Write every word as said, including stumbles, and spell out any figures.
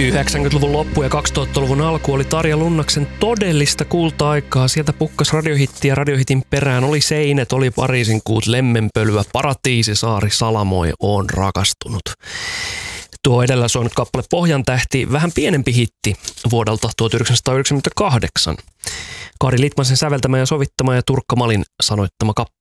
yhdeksänkymmentäluvun loppu ja kaksituhattaluvun alku oli Tarja Lunnaksen todellista kulta-aikaa. Sieltä pukkas radiohitti ja radiohitin perään. Oli Seinet, oli Pariisin kuut, Lemmenpölyä, Paratiisisaari, Salamoi, Oon rakastunut. Tuo edellä soinut kappale Pohjan tähti, vähän pienempi hitti vuodelta tuhatyhdeksänsataayhdeksänkymmentäkahdeksan. Kari Litmasen säveltämä ja sovittama ja Turkka Malin sanoittama kappale.